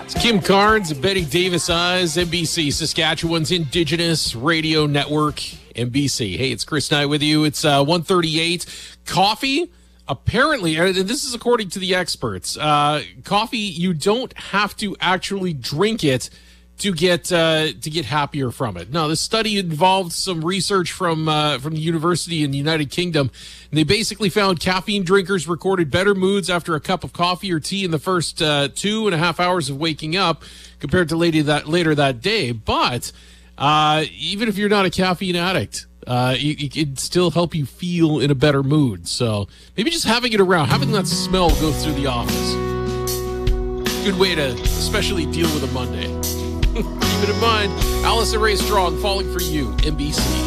It's Kim Carnes and Betty Davis Eyes, NBC, Saskatchewan's Indigenous Radio Network, NBC. Hey, it's Chris Knight with you. It's 1:38. Coffee, apparently, and this is according to the experts, coffee, you don't have to actually drink it to get happier from it. No, this study involved some research from the university in the United Kingdom. And they basically found caffeine drinkers recorded better moods after a cup of coffee or tea in the first 2.5 hours of waking up compared to later that day. But even if you're not a caffeine addict, it can still help you feel in a better mood. So maybe just having it around, having that smell go through the office. Good way to especially deal with a Monday. Keep it in mind. Allison Ray Strong, Falling for You, NBC.